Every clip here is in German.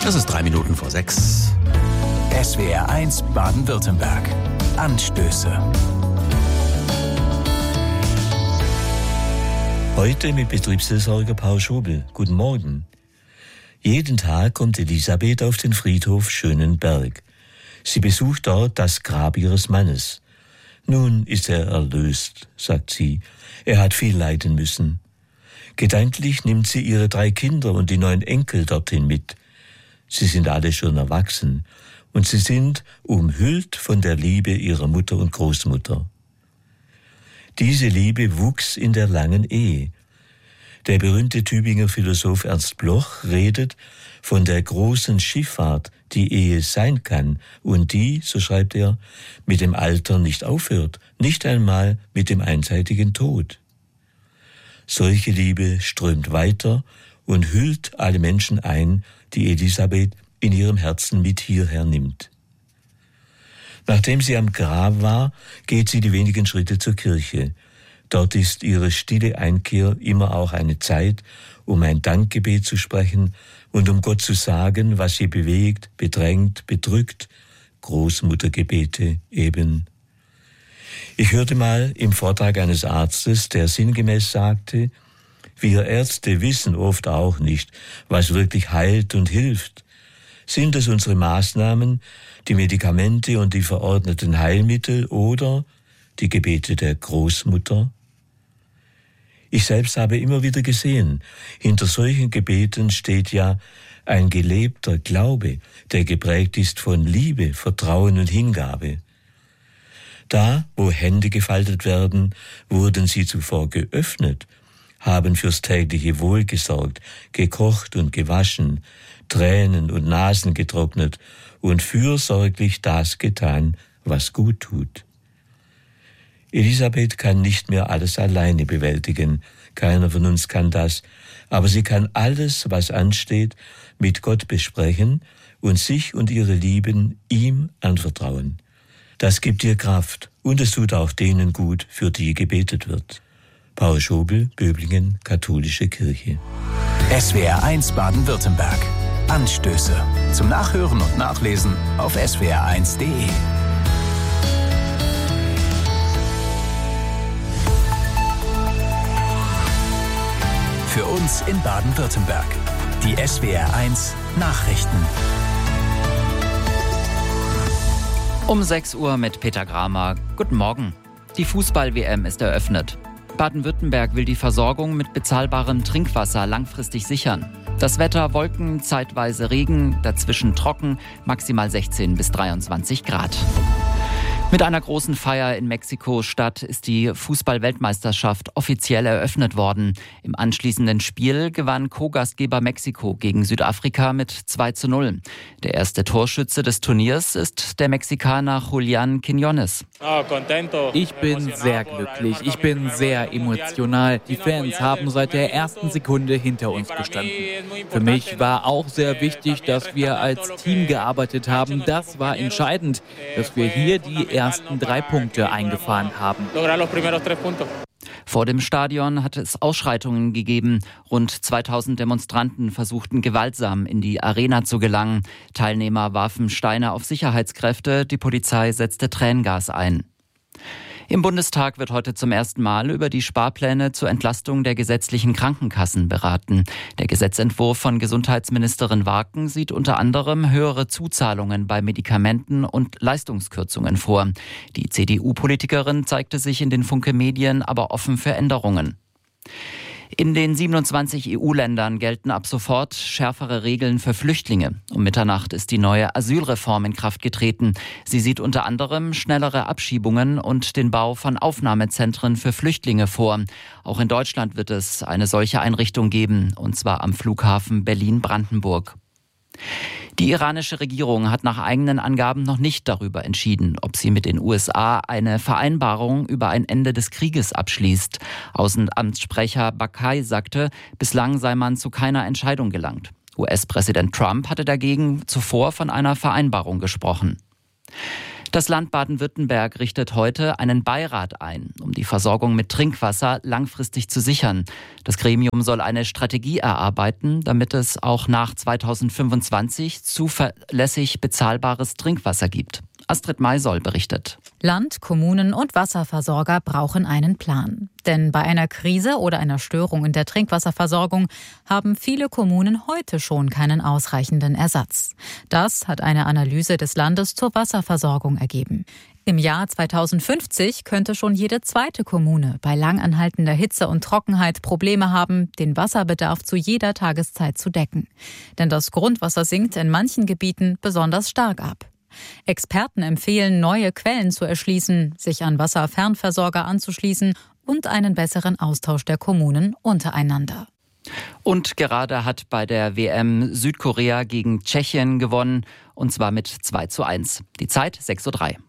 Es ist 6:03. SWR 1 Baden-Württemberg. Anstöße. Heute mit Betriebsseelsorger Paul Schobel. Guten Morgen. Jeden Tag kommt Elisabeth auf den Friedhof Schönenberg. Sie besucht dort das Grab ihres Mannes. Nun ist er erlöst, sagt sie. Er hat viel leiden müssen. Gedanklich nimmt sie ihre 3 Kinder und die 9 Enkel dorthin mit. Sie sind alle schon erwachsen und sie sind umhüllt von der Liebe ihrer Mutter und Großmutter. Diese Liebe wuchs in der langen Ehe. Der berühmte Tübinger Philosoph Ernst Bloch redet von der großen Schifffahrt, die Ehe sein kann und die, so schreibt er, mit dem Alter nicht aufhört, nicht einmal mit dem einseitigen Tod. Solche Liebe strömt weiter und hüllt alle Menschen ein, die Elisabeth in ihrem Herzen mit hierher nimmt. Nachdem sie am Grab war, geht sie die wenigen Schritte zur Kirche. Dort ist ihre stille Einkehr immer auch eine Zeit, um ein Dankgebet zu sprechen und um Gott zu sagen, was sie bewegt, bedrängt, bedrückt. Großmuttergebete eben. Ich hörte mal im Vortrag eines Arztes, der sinngemäß sagte, wir Ärzte wissen oft auch nicht, was wirklich heilt und hilft. Sind es unsere Maßnahmen, die Medikamente und die verordneten Heilmittel oder die Gebete der Großmutter? Ich selbst habe immer wieder gesehen, hinter solchen Gebeten steht ja ein gelebter Glaube, der geprägt ist von Liebe, Vertrauen und Hingabe. Da, wo Hände gefaltet werden, wurden sie zuvor geöffnet, haben fürs tägliche Wohl gesorgt, gekocht und gewaschen, Tränen und Nasen getrocknet und fürsorglich das getan, was gut tut. Elisabeth kann nicht mehr alles alleine bewältigen, keiner von uns kann das, aber sie kann alles, was ansteht, mit Gott besprechen und sich und ihre Lieben ihm anvertrauen. Das gibt ihr Kraft und es tut auch denen gut, für die gebetet wird. Paul Schobel, Böblingen, Katholische Kirche. SWR 1 Baden-Württemberg. Anstöße. Zum Nachhören und Nachlesen auf swr1.de. Für uns in Baden-Württemberg. Die SWR 1 Nachrichten. Um 6 Uhr mit Peter Gramer. Guten Morgen. Die Fußball-WM ist eröffnet. Baden-Württemberg will die Versorgung mit bezahlbarem Trinkwasser langfristig sichern. Das Wetter: Wolken, zeitweise Regen, dazwischen trocken, maximal 16 bis 23 Grad. Mit einer großen Feier in Mexiko-Stadt ist die Fußball-Weltmeisterschaft offiziell eröffnet worden. Im anschließenden Spiel gewann Co-Gastgeber Mexiko gegen Südafrika mit 2:0. Der erste Torschütze des Turniers ist der Mexikaner Julián Quiñones. Ich bin sehr glücklich, ich bin sehr emotional. Die Fans haben seit der ersten Sekunde hinter uns gestanden. Für mich war auch sehr wichtig, dass wir als Team gearbeitet haben. Das war entscheidend, dass wir hier die ersten 3 Punkte eingefahren haben. Vor dem Stadion hat es Ausschreitungen gegeben. Rund 2000 Demonstranten versuchten gewaltsam in die Arena zu gelangen. Teilnehmer warfen Steine auf Sicherheitskräfte, die Polizei setzte Tränengas ein. Im Bundestag wird heute zum ersten Mal über die Sparpläne zur Entlastung der gesetzlichen Krankenkassen beraten. Der Gesetzentwurf von Gesundheitsministerin Warken sieht unter anderem höhere Zuzahlungen bei Medikamenten und Leistungskürzungen vor. Die CDU-Politikerin zeigte sich in den Funke-Medien aber offen für Änderungen. In den 27 EU-Ländern gelten ab sofort schärfere Regeln für Flüchtlinge. Um Mitternacht ist die neue Asylreform in Kraft getreten. Sie sieht unter anderem schnellere Abschiebungen und den Bau von Aufnahmezentren für Flüchtlinge vor. Auch in Deutschland wird es eine solche Einrichtung geben, und zwar am Flughafen Berlin-Brandenburg. Die iranische Regierung hat nach eigenen Angaben noch nicht darüber entschieden, ob sie mit den USA eine Vereinbarung über ein Ende des Krieges abschließt. Außenamtssprecher Bakai sagte, bislang sei man zu keiner Entscheidung gelangt. US-Präsident Trump hatte dagegen zuvor von einer Vereinbarung gesprochen. Das Land Baden-Württemberg richtet heute einen Beirat ein, um die Versorgung mit Trinkwasser langfristig zu sichern. Das Gremium soll eine Strategie erarbeiten, damit es auch nach 2025 zuverlässig bezahlbares Trinkwasser gibt. Astrid Maisoll berichtet. Land, Kommunen und Wasserversorger brauchen einen Plan. Denn bei einer Krise oder einer Störung in der Trinkwasserversorgung haben viele Kommunen heute schon keinen ausreichenden Ersatz. Das hat eine Analyse des Landes zur Wasserversorgung ergeben. Im Jahr 2050 könnte schon jede zweite Kommune bei langanhaltender Hitze und Trockenheit Probleme haben, den Wasserbedarf zu jeder Tageszeit zu decken. Denn das Grundwasser sinkt in manchen Gebieten besonders stark ab. Experten empfehlen, neue Quellen zu erschließen, sich an Wasserfernversorger anzuschließen und einen besseren Austausch der Kommunen untereinander. Und gerade hat bei der WM Südkorea gegen Tschechien gewonnen, und zwar mit 2:1. Die Zeit 6:03 Uhr.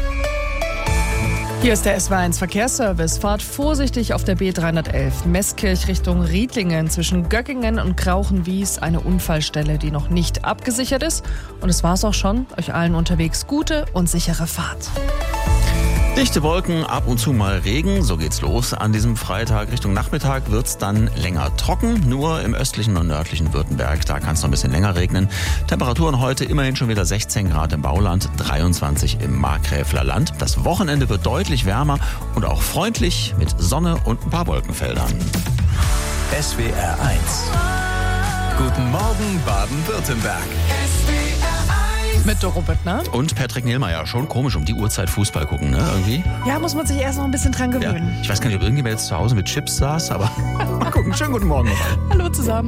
Hier ist der SW1 Verkehrsservice. Fahrt vorsichtig auf der B311 Meßkirch Richtung Riedlingen zwischen Göckingen und Krauchenwies. Eine Unfallstelle, die noch nicht abgesichert ist. Und es war's auch schon. Euch allen unterwegs gute und sichere Fahrt. Dichte Wolken, ab und zu mal Regen, so geht's los an diesem Freitag. Richtung Nachmittag wird's dann länger trocken, nur im östlichen und nördlichen Württemberg, da kann es noch ein bisschen länger regnen. Temperaturen heute immerhin schon wieder 16 Grad im Bauland, 23 im Markgräfler Land. Das Wochenende wird deutlich wärmer und auch freundlich mit Sonne und ein paar Wolkenfeldern. SWR 1. Guten Morgen Baden-Württemberg. Mit Doro Büttner. Und Patrick Niehlmeier, schon komisch um die Uhrzeit Fußball gucken, ne, irgendwie? Ja, muss man sich erst noch ein bisschen dran gewöhnen. Ja. Ich weiß gar nicht, ob irgendjemand jetzt zu Hause mit Chips saß, aber mal gucken. Schönen guten Morgen noch. Hallo zusammen.